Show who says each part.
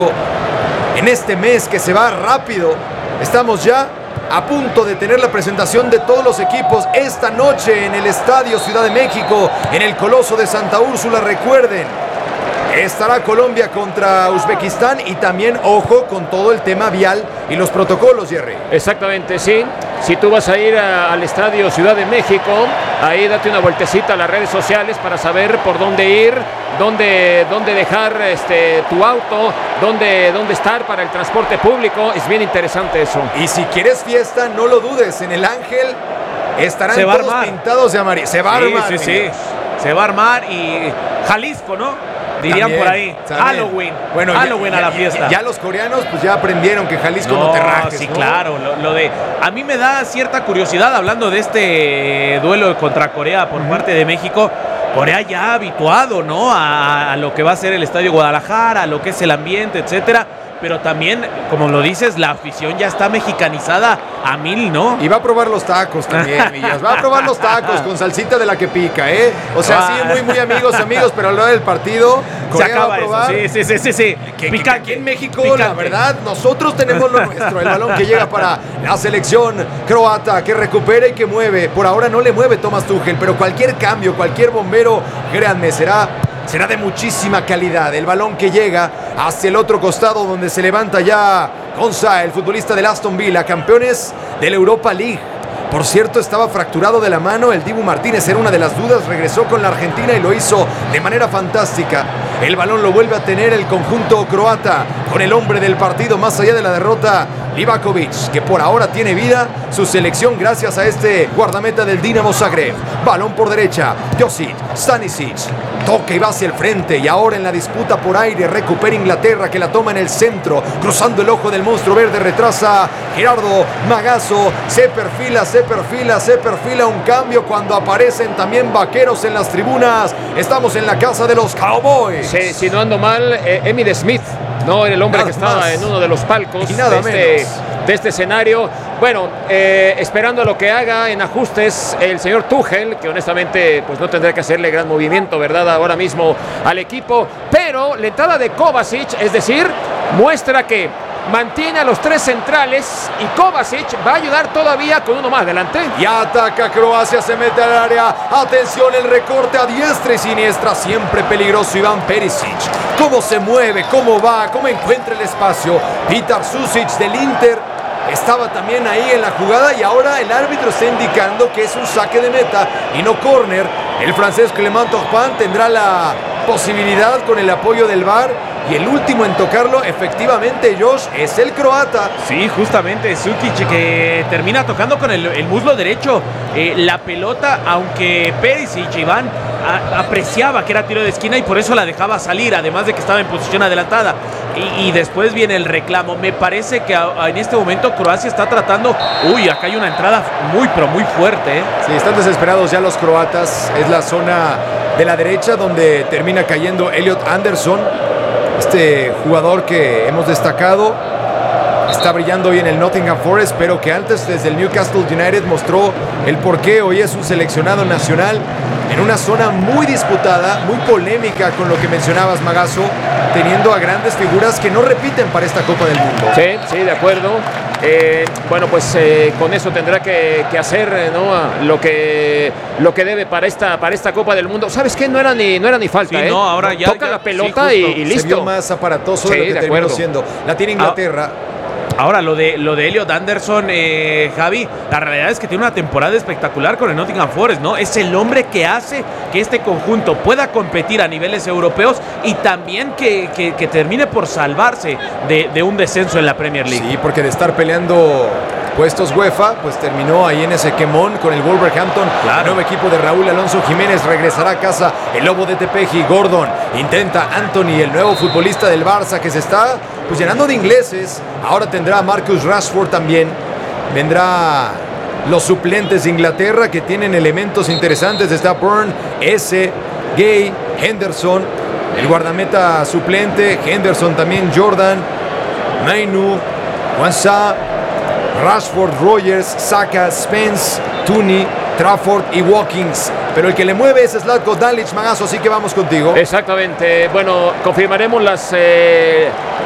Speaker 1: En este mes que se va rápido, estamos ya a punto de tener la presentación de todos los equipos esta noche en el Estadio Ciudad de México, en el Coloso de Santa Úrsula. Recuerden, estará Colombia contra Uzbekistán y también, ojo, con todo el tema vial y los protocolos, Jerry.
Speaker 2: Exactamente, sí. Si tú vas a ir al Estadio Ciudad de México, ahí date una vueltecita a las redes sociales para saber por dónde ir, dónde dejar tu auto, dónde estar para el transporte público. Es bien interesante eso.
Speaker 1: Y si quieres fiesta, no lo dudes, en el Ángel estarán todos pintados de amarillo. Se va a armar.
Speaker 3: Sí. Se va a armar. Y Jalisco, ¿no? Dirían también, por ahí, también. Halloween. Bueno, Halloween a la fiesta.
Speaker 1: Ya los coreanos pues ya aprendieron que Jalisco no te rajes.
Speaker 3: Sí, ¿no? Claro. A mí me da cierta curiosidad hablando de este duelo contra Corea por parte de México. Corea ya habituado, ¿no? A lo que va a ser el Estadio Guadalajara, a lo que es el ambiente, etcétera. Pero también, como lo dices, la afición ya está mexicanizada a 1000, ¿no?
Speaker 1: Y va a probar los tacos también, Millas. Va a probar los tacos con salsita de la que pica, ¿eh? O sea, sí, muy amigos, pero a la hora del partido, Corea
Speaker 3: se acaba
Speaker 1: va a probar.
Speaker 3: Eso, sí.
Speaker 1: Que aquí en México, la verdad, nosotros tenemos lo nuestro. El balón que llega para la selección croata, que recupera y que mueve. Por ahora no le mueve Thomas Tuchel, pero cualquier cambio, cualquier bombero, créanme, será de muchísima calidad. El balón que llega hacia el otro costado donde se levanta ya Konsa, el futbolista del Aston Villa, campeones de la Europa League. Por cierto, estaba fracturado de la mano el Dibu Martínez, era una de las dudas, regresó con la Argentina y lo hizo de manera fantástica. El balón lo vuelve a tener el conjunto croata con el hombre del partido más allá de la derrota, Livakovic, que por ahora tiene vida su selección gracias a este guardameta del Dinamo Zagreb. Balón por derecha, Josic, Stanisic, toca y va hacia el frente y ahora en la disputa por aire recupera Inglaterra, que la toma en el centro, cruzando el ojo del monstruo verde, retrasa Gerardo Magazo, se perfila un cambio cuando aparecen también vaqueros en las tribunas. Estamos en la casa de los Cowboys.
Speaker 2: Sí, si no ando mal, Emmitt Smith, ¿no? Era el hombre que estaba en uno de los palcos de este escenario. Bueno, esperando a lo que haga en ajustes el señor Tuchel, que honestamente pues no tendrá que hacerle gran movimiento, ¿verdad? Ahora mismo al equipo. Pero la entrada de Kovacic, es decir, muestra que mantiene a los tres centrales y Kovacic va a ayudar todavía con uno más adelante.
Speaker 1: Y ataca Croacia, se mete al área. Atención, el recorte a diestra y siniestra, siempre peligroso Iván Perisic. Cómo se mueve, cómo va, cómo encuentra el espacio. Petar Susic del Inter estaba también ahí en la jugada y ahora el árbitro está indicando que es un saque de meta y no córner. El francés Clément Turpin tendrá la posibilidad con el apoyo del VAR. Y el último en tocarlo, efectivamente, Josh, es el croata.
Speaker 3: Sí, justamente, Sukic, que termina tocando con el muslo derecho la pelota, aunque Perisic, Iván, apreciaba que era tiro de esquina y por eso la dejaba salir, además de que estaba en posición adelantada. Y después viene el reclamo. Me parece que en este momento Croacia está tratando... Uy, acá hay una entrada muy fuerte, ¿eh?
Speaker 1: Sí, están desesperados ya los croatas. Es la zona de la derecha donde termina cayendo Elliot Anderson. Este jugador que hemos destacado está brillando hoy en el Nottingham Forest, pero que antes desde el Newcastle United mostró el porqué. Hoy es un seleccionado nacional en una zona muy disputada, muy polémica con lo que mencionabas, Magazo, teniendo a grandes figuras que no repiten para esta Copa del Mundo.
Speaker 2: Sí, de acuerdo. Bueno, pues con eso tendrá que hacer, ¿no? Lo que debe para esta Copa del Mundo. ¿Sabes qué? No era ni falta,
Speaker 3: sí, no, ahora ya
Speaker 2: toca la pelota sí, y listo.
Speaker 1: Se vio más aparatoso de lo que terminó siendo. La tiene Inglaterra.
Speaker 3: Ahora, lo de Elliot Anderson, Javi, la realidad es que tiene una temporada espectacular con el Nottingham Forest, ¿no? Es el hombre que hace que este conjunto pueda competir a niveles europeos y también que termine por salvarse de un descenso en la Premier League.
Speaker 1: Sí, porque de estar peleando puestos UEFA, pues terminó ahí en ese quemón con el Wolverhampton. Claro. Nuevo equipo de Raúl Alonso Jiménez, regresará a casa el Lobo de Tepeji. Gordon intenta Anthony, el nuevo futbolista del Barça que se está pues llenando de ingleses. Ahora tendrá a Marcus Rashford también. Vendrá los suplentes de Inglaterra que tienen elementos interesantes. Está Burn, Gay, Henderson, el guardameta suplente, Henderson también, Jordan, Mainu, Wansa, Rashford, Rogers, Saka, Spence, Tooney, Trafford y Watkins. Pero el que le mueve es Zlatko Dalic, Magazo, así que vamos contigo.
Speaker 2: Exactamente. Bueno, confirmaremos